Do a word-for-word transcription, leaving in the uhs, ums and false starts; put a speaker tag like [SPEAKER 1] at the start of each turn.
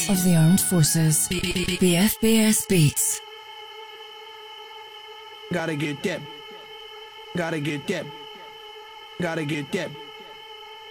[SPEAKER 1] of the Armed Forces. B F B S Beats.
[SPEAKER 2] Gotta get that. Gotta get that. Gotta get that.